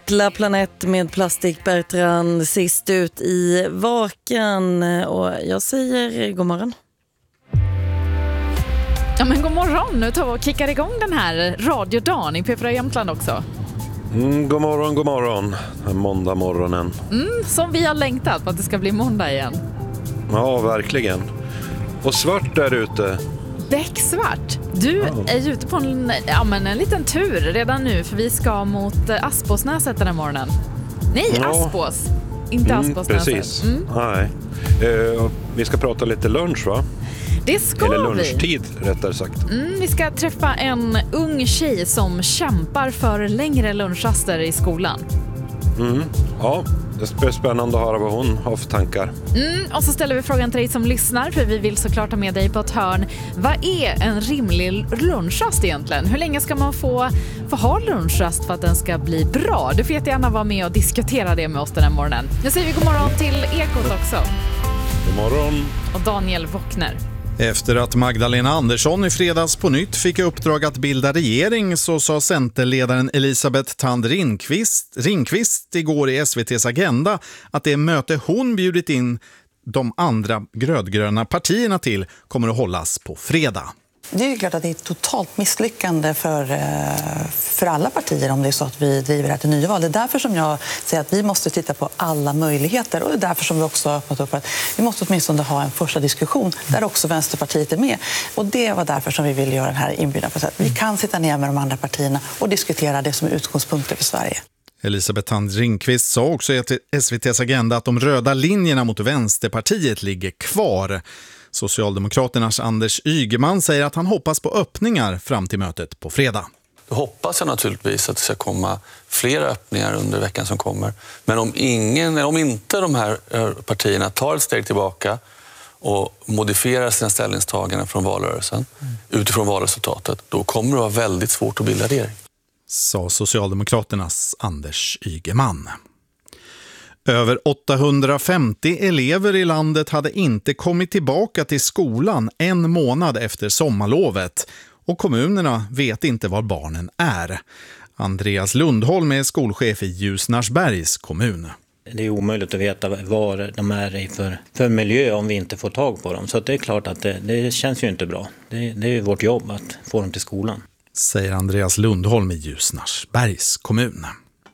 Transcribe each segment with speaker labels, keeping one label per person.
Speaker 1: Äckla planet med plastik, Bertrand, sist ut i Vaken. Och jag säger god morgon.
Speaker 2: Ja, men god morgon. Nu tar vi och kickar igång den här radiodagen i P4 Jämtland också.
Speaker 3: God morgon, god morgon. Måndag morgonen.
Speaker 2: Som vi har längtat på att det ska bli måndag igen.
Speaker 3: Ja, verkligen. Och svart där ute.
Speaker 2: Becksvart. Du är ju ute på en liten tur redan nu, för vi ska mot Aspåsnäset den här morgonen. Nej, Aspås. Inte Aspåsnäset.
Speaker 3: Precis. Nej. Vi ska prata lite lunch, va?
Speaker 2: Det ska
Speaker 3: Eller lunchtid, rättare sagt.
Speaker 2: Vi ska träffa en ung tjej som kämpar för längre lunchraster i skolan.
Speaker 3: Ja, det blir spännande att höra vad hon har för tankar.
Speaker 2: Och så ställer vi frågan till dig som lyssnar, för vi vill såklart ha med dig på ett hörn. Vad är en rimlig lunchrast egentligen? Hur länge ska man få ha lunchrast för att den ska bli bra? Du får jättegärna vara med och diskutera det med oss den här morgonen. Nu säger vi god morgon till Ekot också.
Speaker 3: God morgon.
Speaker 2: Och Daniel Wockner.
Speaker 4: Efter att Magdalena Andersson i fredags på nytt fick uppdrag att bilda regering så sa centerledaren Elisabeth Thand Ringqvist igår i SVT:s Agenda att det möte hon bjudit in de andra grödgröna partierna till kommer att hållas på fredag.
Speaker 5: Det är ju klart att det är ett totalt misslyckande för alla partier om det är så att vi driver det här till nyval. Det är därför som jag säger att vi måste titta på alla möjligheter, och det är därför som vi också har öppnat upp för att vi måste åtminstone ha en första diskussion där också Vänsterpartiet är med. Och det var därför som vi vill göra den här inbjudan. Vi kan sitta ner med de andra partierna och diskutera det som är utgångspunkter för Sverige.
Speaker 4: Elisabeth Thand Ringqvist sa också i SVT:s Agenda att de röda linjerna mot Vänsterpartiet ligger kvar. Socialdemokraternas Anders Ygeman säger att han hoppas på öppningar fram till mötet på fredag.
Speaker 6: Då hoppas jag naturligtvis att det ska komma fler öppningar under veckan som kommer. Men om inte de här partierna tar ett steg tillbaka och modifierar sina ställningstaganden från valrörelsen utifrån valresultatet, då kommer det vara väldigt svårt att bilda regering.
Speaker 4: Sa Socialdemokraternas Anders Ygeman. Över 850 elever i landet hade inte kommit tillbaka till skolan en månad efter sommarlovet, och kommunerna vet inte var barnen är. Andreas Lundholm är skolchef i Ljusnarsbergs kommun.
Speaker 7: Det är omöjligt att veta var de är i för miljö om vi inte får tag på dem. Så det är klart att det känns ju inte bra. Det är ju vårt jobb att få dem till skolan.
Speaker 4: Säger Andreas Lundholm i Ljusnarsbergs kommun.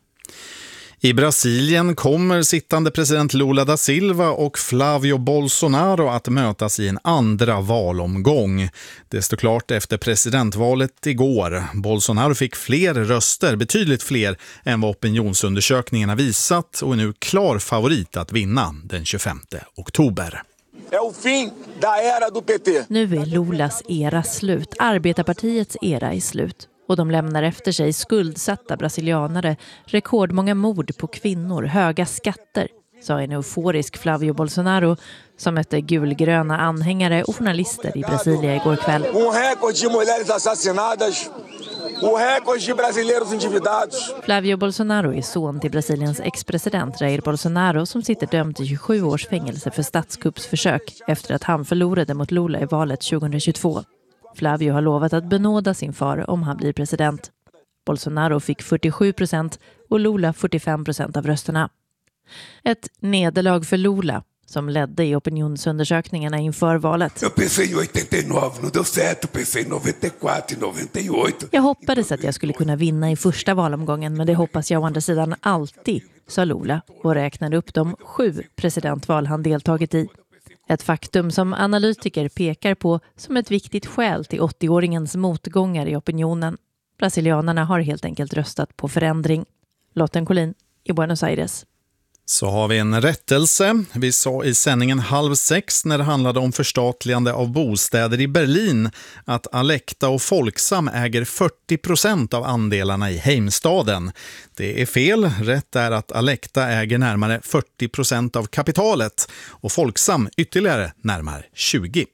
Speaker 4: I Brasilien kommer sittande president Lula da Silva och Flavio Bolsonaro att mötas i en andra valomgång. Det stod klart efter presidentvalet igår. Bolsonaro fick fler röster, betydligt fler än vad opinionsundersökningarna visat, och är nu klar favorit att vinna den 25 oktober.
Speaker 8: Nu är Lulas era slut. Arbetarpartiets era är slut. Och de lämnar efter sig skuldsatta brasilianare, rekordmånga mord på kvinnor, höga skatter, sa en euforisk Flavio Bolsonaro som mötte gulgröna anhängare och journalister i Brasilia igår kväll. Flavio Bolsonaro är son till Brasiliens ex-president Jair Bolsonaro som sitter dömd till 27 års fängelse för statskuppsförsök efter att han förlorade mot Lula i valet 2022. Flavio har lovat att benåda sin far om han blir president. Bolsonaro fick 47% och Lula 45% av rösterna. Ett nederlag för Lula som ledde i opinionsundersökningarna inför valet. Jag hoppades att jag skulle kunna vinna i första valomgången, men det hoppas jag å andra sidan alltid, sa Lula och räknade upp de 7 presidentval han deltagit i. Ett faktum som analytiker pekar på som ett viktigt skäl till 80-åringens motgångar i opinionen. Brasilianerna har helt enkelt röstat på förändring. Lotten Collin i Buenos Aires.
Speaker 4: Så har vi en rättelse. Vi sa i sändningen 5:30 när det handlade om förstatligande av bostäder i Berlin att Alecta och Folksam äger 40% av andelarna i Heimstaden. Det är fel. Rätt är att Alecta äger närmare 40% av kapitalet och Folksam ytterligare närmare 20%.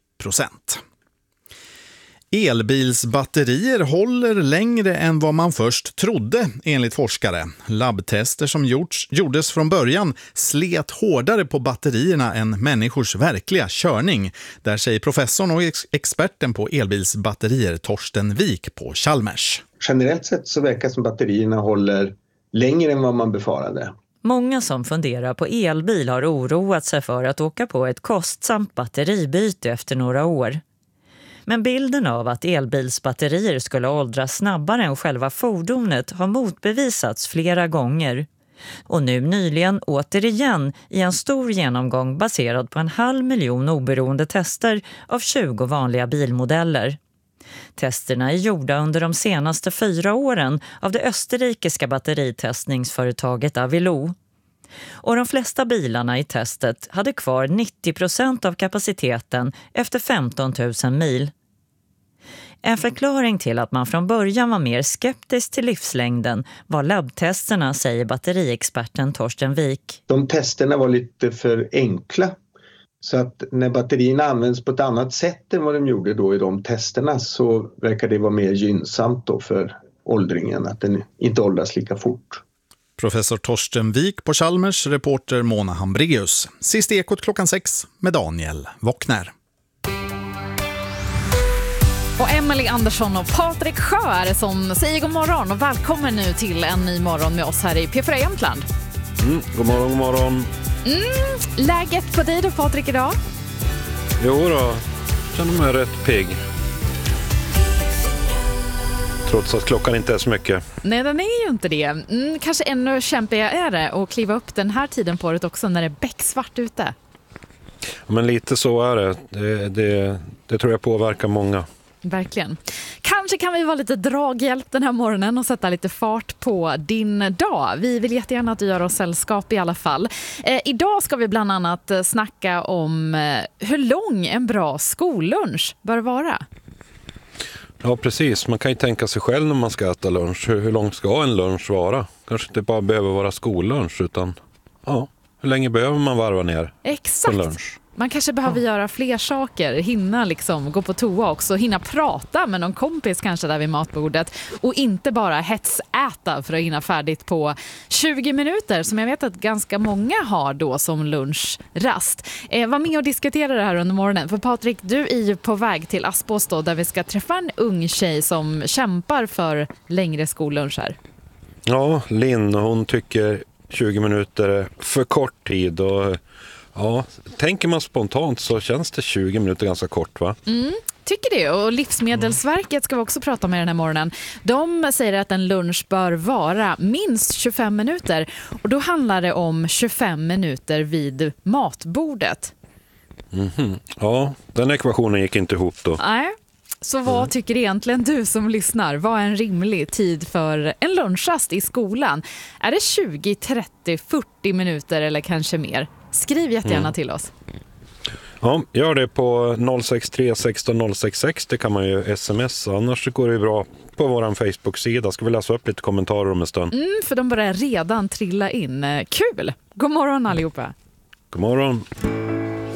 Speaker 4: Elbilsbatterier håller längre än vad man först trodde, enligt forskare. Labbtester som gjordes från början slet hårdare på batterierna än människors verkliga körning. Där säger professorn och experten på elbilsbatterier Torsten Wik på Chalmers.
Speaker 9: Generellt sett så verkar som batterierna håller längre än vad man befarade.
Speaker 1: Många som funderar på elbil har oroat sig för att åka på ett kostsamt batteribyte efter några år. Men bilden av att elbilsbatterier skulle åldras snabbare än själva fordonet har motbevisats flera gånger. Och nu nyligen återigen i en stor genomgång baserad på 500 000 oberoende tester av 20 vanliga bilmodeller. Testerna är gjorda under de senaste 4 åren av det österrikiska batteritestningsföretaget Avilo. Och de flesta bilarna i testet hade kvar 90% av kapaciteten efter 15 000 mil. En förklaring till att man från början var mer skeptisk till livslängden var labbtesterna, säger batteriexperten Torsten Wik.
Speaker 9: De testerna var lite för enkla. Så att när batterierna används på ett annat sätt än vad de gjorde då i de testerna så verkar det vara mer gynnsamt då för åldringen, att den inte åldras lika fort.
Speaker 4: Professor Torsten Wik på Chalmers, reporter Mona Hambreus. Sist Ekot 6 med Daniel Wockner.
Speaker 2: Och Emily Andersson och Patrik Sjö är det som säger god morgon och välkommen nu till en ny morgon med oss här i P4 Jämtland.
Speaker 3: God morgon, god morgon.
Speaker 2: Läget på dig då, Patrik, idag?
Speaker 3: Jo då, känner mig rätt pigg. Trots att klockan inte är så mycket.
Speaker 2: Nej, den är ju inte det. Kanske ännu kämpigare är det att kliva upp den här tiden på året också när det är becksvart ute.
Speaker 3: Ja, men lite så är det. Det tror jag påverkar många.
Speaker 2: Verkligen. Kanske kan vi vara lite draghjälp den här morgonen och sätta lite fart på din dag. Vi vill jättegärna att du gör oss sällskap i alla fall. Idag ska vi bland annat snacka om hur lång en bra skollunch bör vara.
Speaker 3: Ja, precis. Man kan ju tänka sig själv när man ska äta lunch. Hur långt ska en lunch vara? Kanske inte bara behöver vara skollunch utan hur länge behöver man varva ner?
Speaker 2: Exakt.
Speaker 3: På lunch?
Speaker 2: Man kanske behöver göra fler saker, hinna liksom gå på toa också, hinna prata med någon kompis kanske där vid matbordet och inte bara hetsäta för att hinna färdigt på 20 minuter som jag vet att ganska många har då som lunchrast. Var med och diskutera det här under morgonen, för Patrik, du är ju på väg till Aspås då, där vi ska träffa en ung tjej som kämpar för längre skolluncher.
Speaker 3: Ja, Linn, hon tycker 20 minuter är för kort tid och ja, tänker man spontant så känns det 20 minuter ganska kort, va?
Speaker 2: Tycker det, och Livsmedelsverket ska vi också prata med den här morgonen. De säger att en lunch bör vara minst 25 minuter och då handlar det om 25 minuter vid matbordet.
Speaker 3: Ja, den ekvationen gick inte ihop då.
Speaker 2: Nej. Så vad tycker egentligen du som lyssnar? Vad är en rimlig tid för en lunchrast i skolan? Är det 20, 30, 40 minuter eller kanske mer? Skriv jättegärna till oss.
Speaker 3: Ja, gör det på 063 16 066. Det kan man ju sms. Annars går det bra på vår Facebook-sida. Ska vi läsa upp lite kommentarer om en stund?
Speaker 2: För de börjar redan trilla in. Kul! God morgon allihopa!
Speaker 3: God morgon!